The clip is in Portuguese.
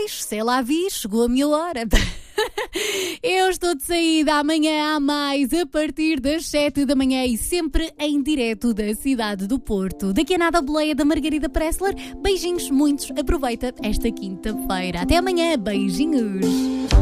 pois, sei lá vi, chegou a minha hora. Eu estou de saída, amanhã há mais, a partir das 7 da manhã e sempre em direto da cidade do Porto. Daqui a nada a boleia da Margarida Pressler. Beijinhos muitos, aproveita esta quinta-feira. Até amanhã, beijinhos.